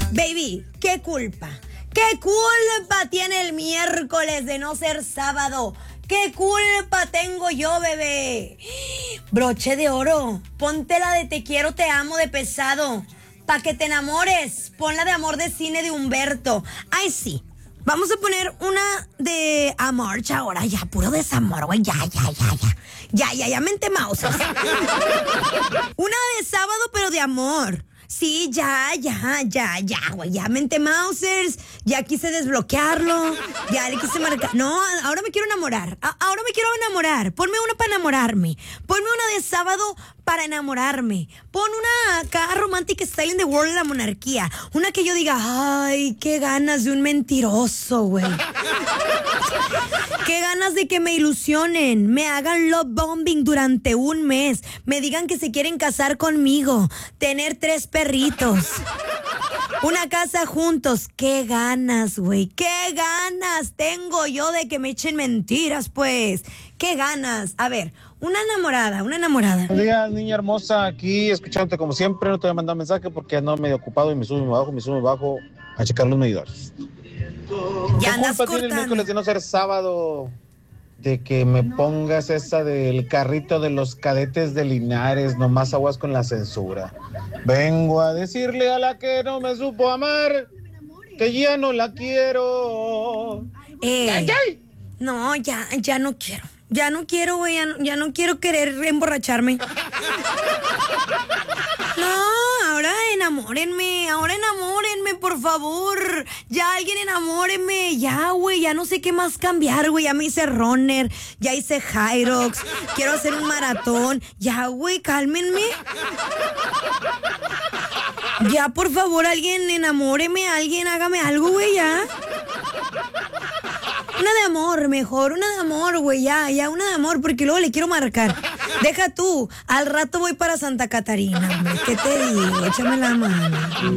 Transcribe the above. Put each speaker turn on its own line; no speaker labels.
Baby, ¿qué culpa? ¿Qué culpa tiene el miércoles de no ser sábado? ¿Qué culpa tengo yo, bebé? Broche de oro, ponte la de Te quiero, te amo de pesado. Pa' que te enamores, pon la de Amor de cine de Humberto. Ay, sí. Vamos a poner una de amor ahora, ya, puro desamor, güey, ya, mente mouse. Una de sábado, pero de amor. Sí, ya, güey, ya, mente Mausers, ya quise desbloquearlo, ya le quise marcar. No, ahora me quiero enamorar, ponme una para enamorarme, ponme una de sábado para enamorarme, pon una acá romántica style in the world de la monarquía, una que yo diga, ay, qué ganas de un mentiroso, güey. Qué ganas de que me ilusionen, me hagan love bombing durante un mes, me digan que se quieren casar conmigo, tener 3 perritos, una casa juntos. Qué ganas, güey, qué ganas tengo yo de que me echen mentiras, pues. Qué ganas. A ver, una enamorada.
Buenos días, niña hermosa, aquí escuchándote como siempre. No te voy a mandar mensaje porque ando medio ocupado y me subo y me bajo a checar los medidores.
Ya
¿Qué
andas
culpa tiene el
cortando.
miércoles de no ser sábado? De que me pongas esa del carrito de los cadetes de Linares, nomás aguas con la censura. Vengo a decirle a la que no me supo amar que ya no la quiero.
No, ya no quiero. Ya no quiero, güey, ya no quiero querer emborracharme. No, ahora enamórenme, por favor. Ya alguien enamórenme, ya, güey, ya no sé qué más cambiar, güey. Ya me hice runner, ya hice Hyrox, quiero hacer un maratón. Ya, güey, cálmenme. Ya, por favor, alguien enamóreme, alguien hágame algo, güey, ya. Una de amor, mejor, una de amor, güey, ya, una de amor, porque luego le quiero marcar. Deja tú, al rato voy para Santa Catarina, hombre, ¿qué te digo? Échame la mano.